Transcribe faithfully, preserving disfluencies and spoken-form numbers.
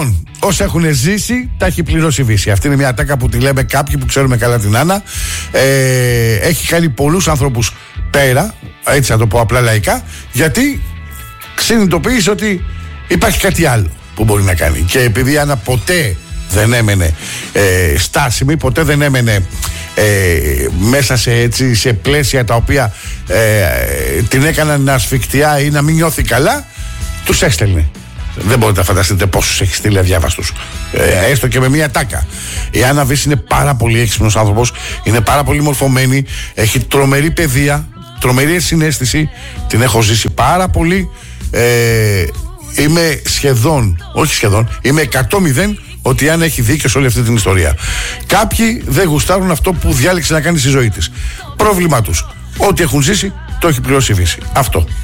Λοιπόν, όσοι έχουν ζήσει, τα έχει πληρώσει η Βύση. Αυτή είναι μια ατάκα που τη λέμε κάποιοι που ξέρουμε καλά την Άννα. Ε, έχει κάνει πολλούς ανθρώπους πέρα, έτσι να το πω απλά λαϊκά, γιατί συνειδητοποίησε ότι υπάρχει κάτι άλλο που μπορεί να κάνει. Και επειδή η Άννα ποτέ δεν έμενε ε, στάσιμη, ποτέ δεν έμενε ε, μέσα σε, έτσι, σε πλαίσια τα οποία ε, την έκαναν να ασφικτιά ή να μην νιώθει καλά, τους έστελνε. Δεν μπορείτε να φανταστείτε πόσους έχει στείλει αδιάβαστους, ε, έστω και με μία τάκα. Η Άννα Βύση είναι πάρα πολύ έξυπνος άνθρωπος, είναι πάρα πολύ μορφωμένη, έχει τρομερή παιδεία, τρομερή συναίσθηση, την έχω ζήσει πάρα πολύ. ε, Είμαι σχεδόν, όχι σχεδόν, είμαι εκατό μηδέν ότι η Άννα έχει δίκιο σε όλη αυτή την ιστορία. Κάποιοι δεν γουστάρουν αυτό που διάλεξε να κάνει στη ζωή της. Πρόβλημά τους. Ό,τι έχουν ζήσει το έχει πληρώσει η Βύση. Αυτό.